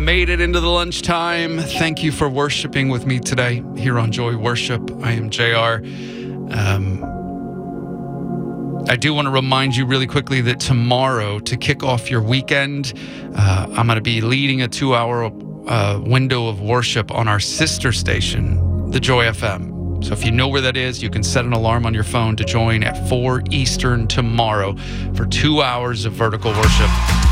made it into the lunchtime. Thank you for worshiping with me today here on Joy Worship. I am JR. I do want to remind you really quickly that tomorrow, to kick off your weekend, I'm going to be leading a 2-hour window of worship on our sister station, the Joy FM. So if you know where that is, you can set an alarm on your phone to join at 4 Eastern tomorrow for 2 hours of vertical worship.